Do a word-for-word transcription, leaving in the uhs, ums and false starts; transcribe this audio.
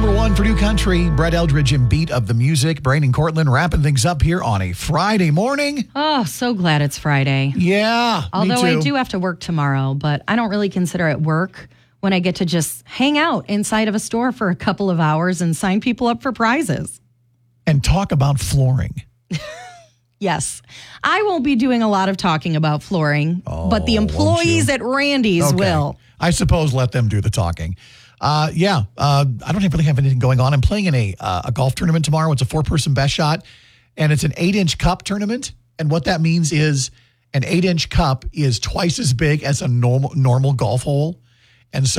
number one for New Country. Brett Eldridge and Beat of the Music. Brain and Cortland wrapping things up here on a Friday morning. Oh, so glad it's Friday. Yeah, Although me too. I do have to work tomorrow, but I don't really consider it work when I get to just hang out inside of a store for a couple of hours and sign people up for prizes. And talk about flooring. Yes. I won't be doing a lot of talking about flooring, Oh, but the won't employees you? at Randy's Okay. will. I suppose let them do the talking. Uh, yeah, uh, I don't really have anything going on. I'm playing in a uh, a golf tournament tomorrow. It's a four-person best shot, and it's an eight-inch cup tournament. And what that means is an eight-inch cup is twice as big as a normal normal golf hole. And so